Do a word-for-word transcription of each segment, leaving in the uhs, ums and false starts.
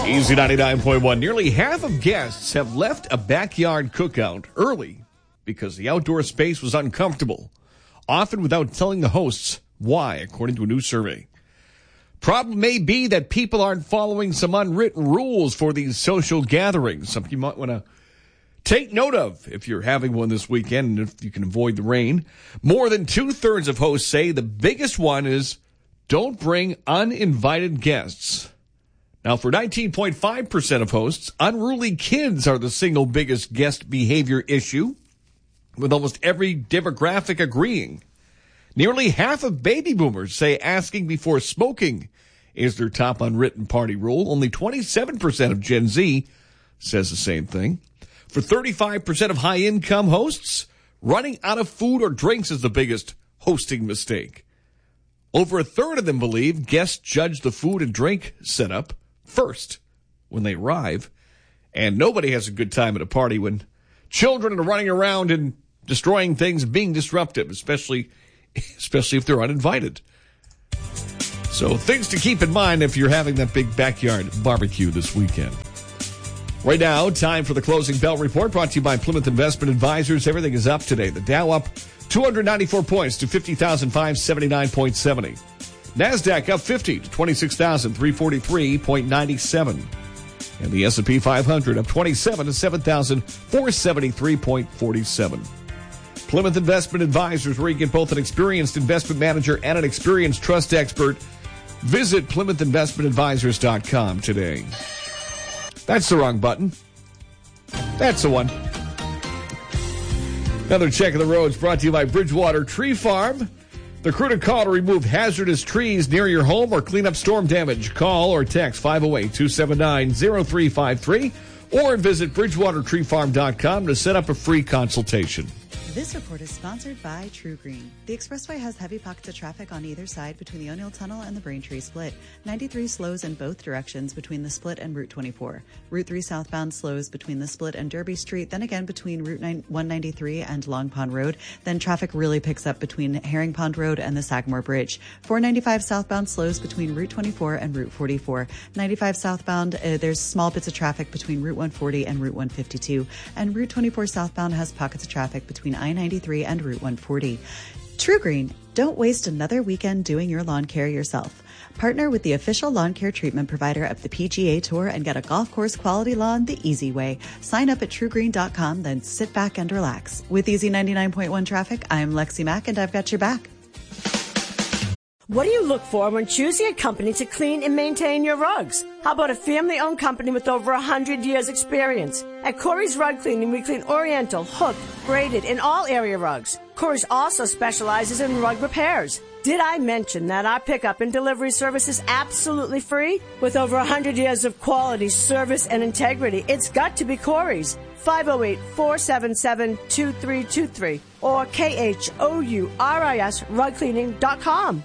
Easy ninety-nine point one. Nearly half of guests have left a backyard cookout early because the outdoor space was uncomfortable, often without telling the hosts why, according to a new survey. Problem may be that people aren't following some unwritten rules for these social gatherings, something you might want to take note of if you're having one this weekend and if you can avoid the rain. More than two-thirds of hosts say the biggest one is don't bring uninvited guests. Now, for nineteen point five percent of hosts, unruly kids are the single biggest guest behavior issue, with almost every demographic agreeing. Nearly half of baby boomers say asking before smoking is their top unwritten party rule. Only twenty-seven percent of Gen Z says the same thing. For thirty-five percent of high-income hosts, running out of food or drinks is the biggest hosting mistake. Over a third of them believe guests judge the food and drink setup first when they arrive, and nobody has a good time at a party when children are running around and destroying things, being disruptive, especially especially if they're uninvited. So things to keep in mind if you're having that big backyard barbecue this weekend. Right now, time for the Closing Bell Report, brought to you by Plymouth Investment Advisors. Everything is up today. The Dow up two hundred ninety-four points to fifty thousand five hundred seventy-nine point seven zero. NASDAQ up fifty to twenty-six thousand three hundred forty-three point nine seven. And the S and P five hundred up twenty-seven to seven thousand four hundred seventy-three point four seven. Plymouth Investment Advisors, where you get both an experienced investment manager and an experienced trust expert. Visit plymouth investment advisors dot com today. That's the wrong button. That's the one. Another check of the roads brought to you by Bridgewater Tree Farm. The crew to call to remove hazardous trees near your home or clean up storm damage. Call or text five oh eight, two seven nine, oh three five three or visit bridgewater tree farm dot com to set up a free consultation. This report is sponsored by True Green. The expressway has heavy pockets of traffic on either side between the O'Neill Tunnel and the Braintree Split. ninety-three slows in both directions between the Split and Route twenty-four. Route three southbound slows between the Split and Derby Street, then again between Route one ninety-three and Long Pond Road. Then traffic really picks up between Herring Pond Road and the Sagamore Bridge. four ninety-five southbound slows between Route twenty-four and Route forty-four. ninety-five southbound, uh, there's small bits of traffic between Route one forty and Route one fifty-two. And Route twenty-four southbound has pockets of traffic between I ninety-three and Route one forty. True Green, don't waste another weekend doing your lawn care yourself. Partner with the official lawn care treatment provider of the P G A Tour and get a golf course quality lawn the easy way. Sign up at true green dot com, then sit back and relax. With Easy ninety-nine point one traffic, I'm Lexi Mack, and I've got your back. What do you look for when choosing a company to clean and maintain your rugs? How about a family-owned company with over one hundred years experience? At Corey's Rug Cleaning, we clean Oriental, hooked, braided, and all area rugs. Corey's also specializes in rug repairs. Did I mention that our pickup and delivery service is absolutely free? With over one hundred years of quality, service, and integrity, it's got to be Corey's. five oh eight, four seven seven, two three two three or K H O U R I S rug cleaning dot com.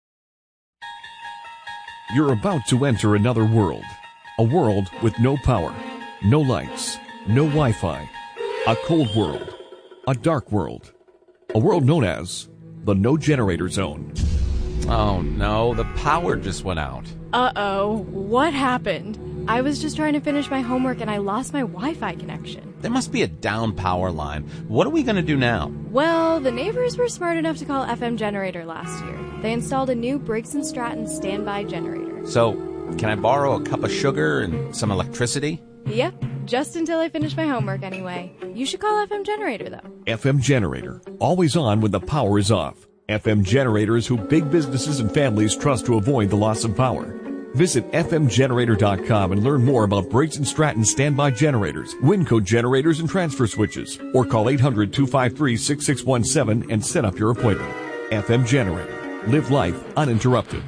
You're about to enter another world. A world with no power, no lights, no Wi-Fi. A cold world. A dark world. A world known as the no generator zone. Oh no, the power just went out. Uh-oh, what happened? I was just trying to finish my homework and I lost my Wi-Fi connection. There must be a down power line. What are we going to do now? Well, the neighbors were smart enough to call F M Generator last year. They installed a new Briggs and Stratton standby generator. So, can I borrow a cup of sugar and some electricity? Yep, just until I finish my homework anyway. You should call F M Generator, though. F M Generator, always on when the power is off. F M Generator is who big businesses and families trust to avoid the loss of power. Visit F M generator dot com and learn more about Briggs and Stratton standby generators, Winco generators, and transfer switches. Or call eight hundred, two five three, six six one seven and set up your appointment. F M Generator. Live life uninterrupted.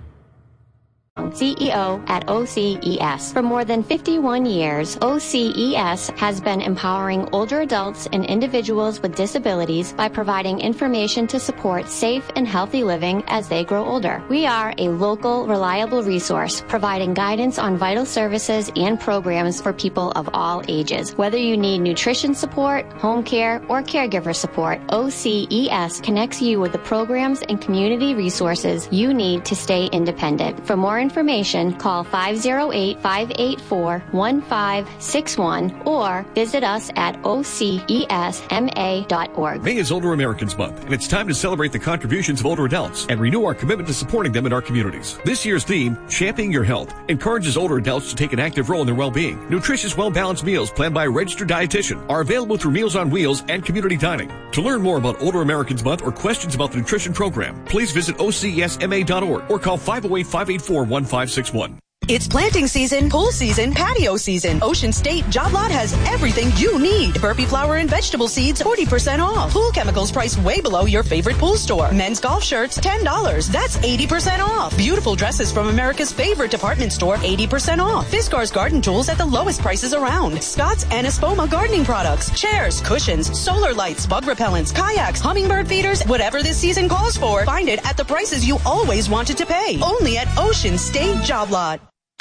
C E O at O C E S. For more than fifty-one years, O C E S has been empowering older adults and individuals with disabilities by providing information to support safe and healthy living as they grow older. We are a local, reliable resource providing guidance on vital services and programs for people of all ages. Whether you need nutrition support, home care, or caregiver support, O C E S connects you with the programs and community resources you need to stay independent. For more information, information, call five oh eight, five eight four, one five six one or visit us at O C E S M A dot org. May is Older Americans Month, and it's time to celebrate the contributions of older adults and renew our commitment to supporting them in our communities. This year's theme, Championing Your Health, encourages older adults to take an active role in their well-being. Nutritious, well-balanced meals planned by a registered dietitian are available through Meals on Wheels and community dining. To learn more about Older Americans Month or questions about the nutrition program, please visit O C E S M A dot org or call five oh eight, five eight four, one five six one. It's planting season, pool season, patio season. Ocean State Job Lot has everything you need. Burpee flower and vegetable seeds, forty percent off. Pool chemicals priced way below your favorite pool store. Men's golf shirts, ten dollars. That's eighty percent off. Beautiful dresses from America's favorite department store, eighty percent off. Fiskars garden tools at the lowest prices around. Scott's and Espoma gardening products, chairs, cushions, solar lights, bug repellents, kayaks, hummingbird feeders, whatever this season calls for. Find it at the prices you always wanted to pay. Only at Ocean State Job Lot.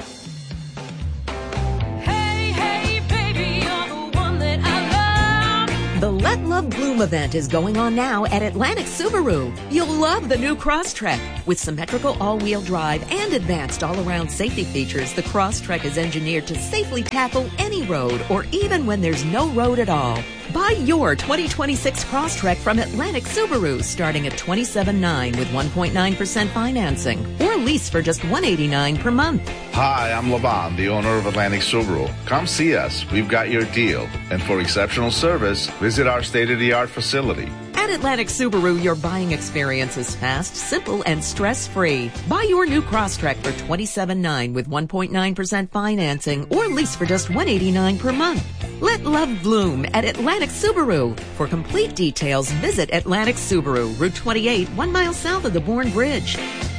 The Let Love Bloom event is going on now at Atlantic Subaru. You'll love the new Crosstrek. With symmetrical all-wheel drive and advanced all-around safety features, the Crosstrek is engineered to safely tackle any road or even when there's no road at all. Buy your twenty twenty-six Crosstrek from Atlantic Subaru starting at twenty-seven nine with one point nine percent financing or lease for just one hundred eighty-nine dollars per month. Hi, I'm Laban, the owner of Atlantic Subaru. Come see us. We've got your deal. And for exceptional service, visit our state-of-the-art facility. At Atlantic Subaru, your buying experience is fast, simple, and stress-free. Buy your new Crosstrek for twenty-seven nine with one point nine percent financing or lease for just one hundred eighty-nine dollars per month. Let love bloom at Atlantic Subaru. For complete details, visit Atlantic Subaru, Route twenty-eight, one mile south of the Bourne Bridge.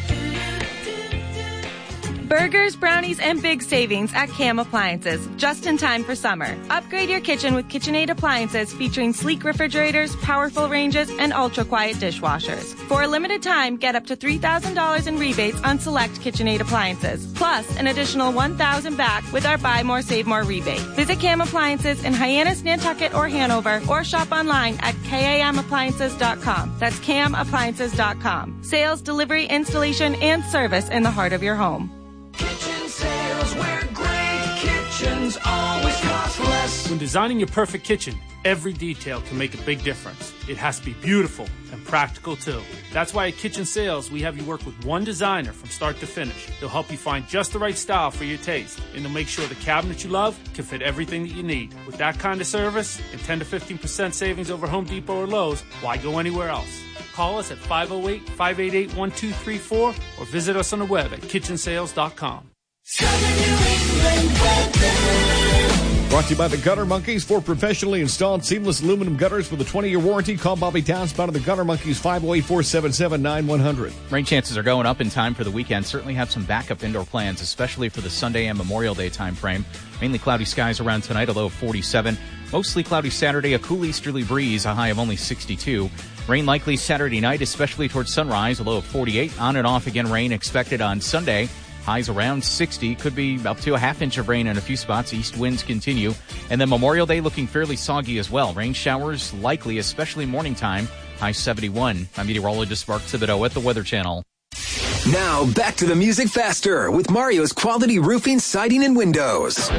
Burgers, brownies, and big savings at Cam Appliances, just in time for summer. Upgrade your kitchen with KitchenAid appliances featuring sleek refrigerators, powerful ranges, and ultra-quiet dishwashers. For a limited time, get up to three thousand dollars in rebates on select KitchenAid appliances, plus an additional one thousand dollars back with our Buy More, Save More rebate. Visit Cam Appliances in Hyannis, Nantucket, or Hanover, or shop online at cam appliances dot com. That's cam appliances dot com. Sales, delivery, installation, and service in the heart of your home. Kitchen sales, where great kitchens always cost less. When designing your perfect kitchen, every detail can make a big difference. It has to be beautiful and practical too. That's why at Kitchen Sales, we have you work with one designer from start to finish. They'll help you find just the right style for your taste, and they'll make sure the cabinet you love can fit everything that you need. With that kind of service and ten to fifteen percent savings over Home Depot or Lowe's, why go anywhere else? Call us at five oh eight, five eight eight, one two three four or visit us on the web at kitchen sales dot com. Brought to you by the Gutter Monkeys. For professionally installed seamless aluminum gutters with a twenty-year warranty, call Bobby Townspout of the Gutter Monkeys, five oh eight, four seven seven, nine one hundred. Rain chances are going up in time for the weekend. Certainly have some backup indoor plans, especially for the Sunday and Memorial Day time frame. Mainly cloudy skies around tonight, a low of forty-seven. Mostly cloudy Saturday, a cool easterly breeze, a high of only sixty-two. Rain likely Saturday night, especially towards sunrise, a low of forty-eight. On and off again rain expected on Sunday. Highs around sixty. Could be up to a half inch of rain in a few spots. East winds continue. And then Memorial Day looking fairly soggy as well. Rain showers likely, especially morning time. High seventy-one. I'm meteorologist Mark Thibodeau at the Weather Channel. Now back to the music faster with Mario's Quality Roofing, Siding, and Windows.